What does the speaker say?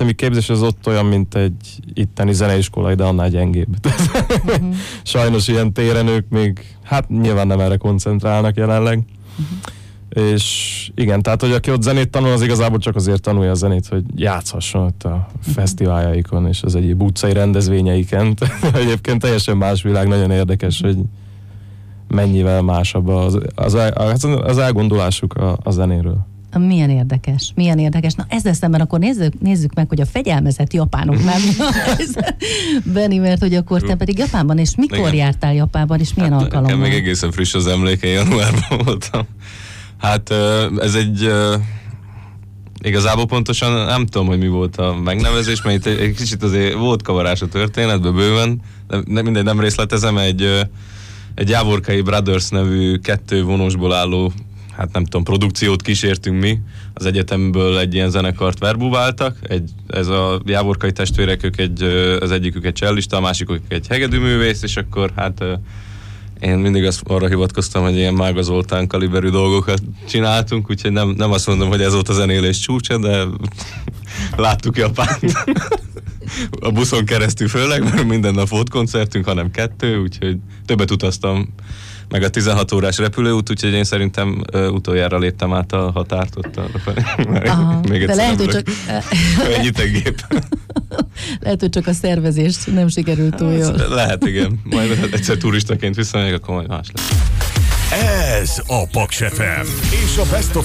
egyetemi képzés az ott olyan, mint egy itteni zeneiskola, de annál gyengébb. Sajnos ilyen téren ők még, hát nyilván nem erre koncentrálnak jelenleg. És igen, tehát hogy aki ott zenét tanul, az igazából csak azért tanulja a zenét, hogy játszhasson ott a fesztiváljaikon és az egyéb utcai rendezvényeiken. Egyébként teljesen más világ, nagyon érdekes, hogy mennyivel másabb az elgondolásuk a zenéről. Milyen érdekes, milyen érdekes. Na ezzel szemben akkor nézzük meg, hogy a fegyelmezett japánok nem. Benni, mert hogy akkor te pedig Japánban, és mikor jártál Japánban, és milyen alkalommal? Nekem még egészen friss az emléke, januárban voltam. Hát ez egy... Igazából pontosan nem tudom, hogy mi volt a megnevezés, mert itt egy kicsit azért volt kavarás a történetben bőven, de mindegy, nem részletezem, egy Jávorkai Brothers nevű 2 vonosból álló, hát nem tudom, produkciót kísértünk mi. Az egyetemből egy ilyen zenekart verbúváltak. Ez a Jávorkai testvérek, az egyikük egy csellista, a másikuk egy hegedűművész, és akkor hát én mindig arra hivatkoztam, hogy ilyen Mága Zoltán kaliberű dolgokat csináltunk, úgyhogy nem azt mondom, hogy ez volt a zenélés csúcsa, de láttuk Japánt. A buszon keresztül főleg, mert minden nap volt koncertünk, hanem 2, úgyhogy többet utaztam, meg a 16 órás repülőút, úgyhogy én szerintem utoljára léptem át a határt ott arrafelé. Még egyszer lehet, hogy csak... Ennyit egy gép. Lehet, hogy csak a szervezés nem sikerült túl jól. Lehet, igen. Majd egyszer turistaként visszamegyek, akkor majd más lesz. Ez a Paks FM és a Best of